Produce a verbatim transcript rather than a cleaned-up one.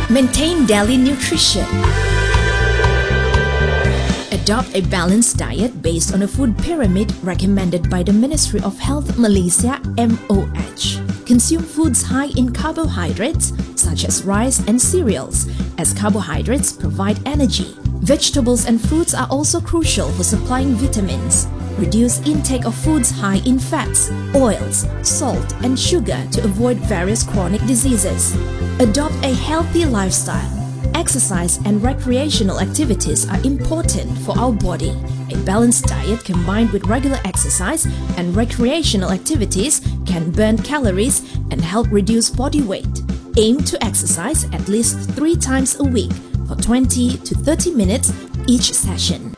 Maintain daily nutrition. Adopt a balanced diet based on a food pyramid recommended by the Ministry of Health Malaysia M O H. Consume foods high in carbohydrates such as rice and cereals, as carbohydrates provide energy. Vegetables and fruits are also crucial for supplying vitamins. Reduce intake of foods high in fats, oils, salt, and sugar to avoid various chronic diseases. Adopt a healthy lifestyle. Exercise and recreational activities are important for our body. A balanced diet combined with regular exercise and recreational activities can burn calories and help reduce body weight. Aim to exercise at least three times a week for twenty to thirty minutes each session.